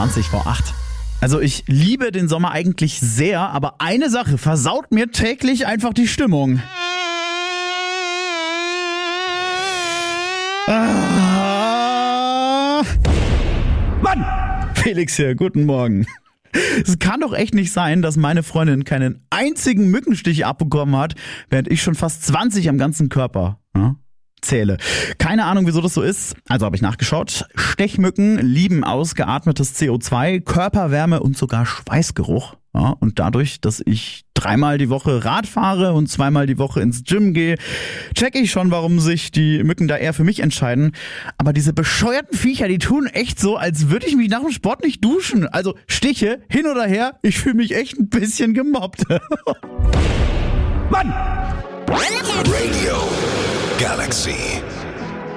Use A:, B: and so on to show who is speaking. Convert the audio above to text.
A: 20 vor 8. Also ich liebe den Sommer eigentlich sehr, aber eine Sache versaut mir täglich einfach die Stimmung. Mann! Felix hier, guten Morgen. Es kann doch echt nicht sein, dass meine Freundin keinen einzigen Mückenstich abbekommen hat, während ich schon fast 20 am ganzen Körper zähle. Keine Ahnung, wieso das so ist. Also habe ich nachgeschaut. Stechmücken lieben ausgeatmetes CO2, Körperwärme und sogar Schweißgeruch. Ja, und dadurch, dass ich 3-mal die Woche Rad fahre und 2-mal die Woche ins Gym gehe, checke ich schon, warum sich die Mücken da eher für mich entscheiden. Aber diese bescheuerten Viecher, die tun echt so, als würde ich mich nach dem Sport nicht duschen. Also Stiche, hin oder her, ich fühle mich echt ein bisschen gemobbt. Mann!
B: Radio Galaxy.